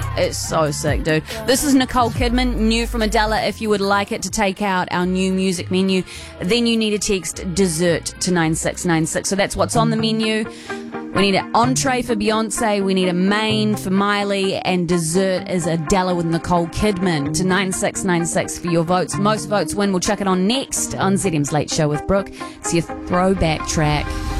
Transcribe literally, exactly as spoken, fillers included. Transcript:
It's so sick, dude. This is Nicole Kidman, new from Adela. If you would like it to take out our new music menu, then you need to text dessert to nine six nine six. So that's what's on the menu. We need an entree for Beyonce, we need a main for Miley, and dessert is Adela with Nicole Kidman to nine six nine six for your votes. Most votes win. We'll check it on next on Z M's Late Show with Brooke. It's your throwback track.